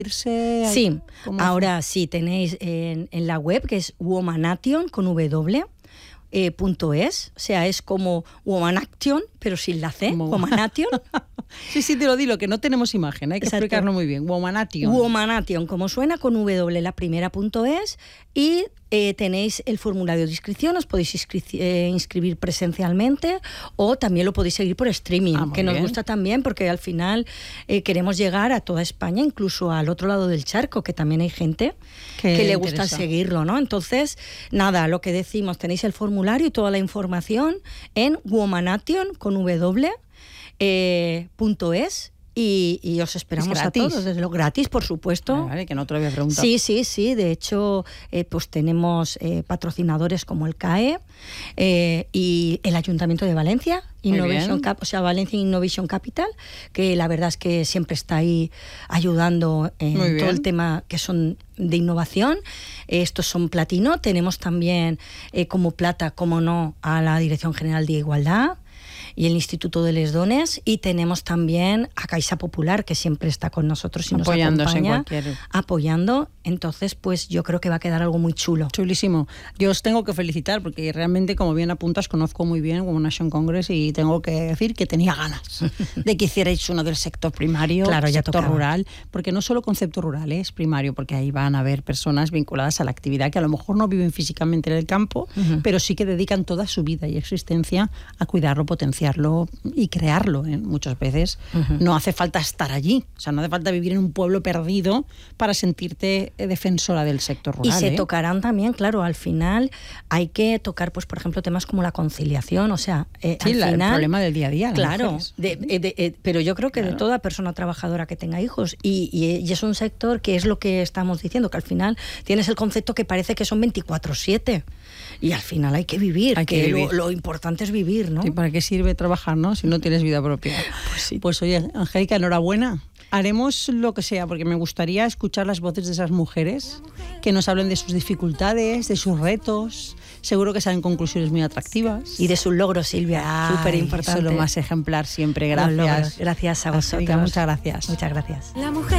Sí, ahora sí tenéis en la web, que es Womanation con W. .es, o sea, es como Womanaction, pero sin la C, Womanation. Sí, te lo digo, que no tenemos imagen, hay que explicarlo muy bien. Womanation. Womanation, como suena, con W la primera .es, y tenéis el formulario de inscripción, os podéis inscribir presencialmente o también lo podéis seguir por streaming, que nos gusta también porque al final queremos llegar a toda España, incluso al otro lado del charco, que también hay gente que le gusta seguirlo, ¿no? Entonces, nada, lo que decimos, tenéis el formulario y toda la información en Womanation con W.es. Y os esperamos a todos, desde lo gratis, por supuesto. Vale, que no te lo había preguntado. Sí, de hecho, pues tenemos patrocinadores como el CAE y el Ayuntamiento de Valencia, Valencia Innovation Capital, que la verdad es que siempre está ahí ayudando en todo el tema que son de innovación. Estos son platino. Tenemos también como plata, como no, a la Dirección General de Igualdad y el Instituto de les Dones, y tenemos también a Caixa Popular, que siempre está con nosotros y nos acompaña, apoyando. Entonces, pues yo creo que va a quedar algo muy chulo. Chulísimo. Yo os tengo que felicitar porque realmente, como bien apuntas, conozco muy bien Womanation Congress y tengo que decir que tenía ganas de que hicierais uno del sector primario, sector rural, porque no solo concepto rural, es primario, porque ahí van a haber personas vinculadas a la actividad que a lo mejor no viven físicamente en el campo, pero sí que dedican toda su vida y existencia a cuidarlo, potenciarlo y crearlo. Muchas veces no hace falta estar allí, o sea, no hace falta vivir en un pueblo perdido para sentirte defensora del sector rural. Y se tocarán también, claro, al final hay que tocar, pues por ejemplo, temas como la conciliación, o sea, al final, el problema del día a día. Claro, pero yo creo que de toda persona trabajadora que tenga hijos, y es un sector que es lo que estamos diciendo, que al final tienes el concepto que parece que son 24/7. Y al final hay que vivir, lo importante es vivir, ¿no? ¿Y para qué sirve trabajar, no? Si no tienes vida propia. Pues sí. Pues oye, Angélica, enhorabuena. Haremos lo que sea, porque me gustaría escuchar las voces de esas mujeres que nos hablen de sus dificultades, de sus retos. Seguro que salen conclusiones muy atractivas. Y de sus logros, Silvia, súper importante. Eso es lo más ejemplar siempre. Gracias. Gracias a vosotros. Angélica, muchas gracias. Muchas gracias. La mujer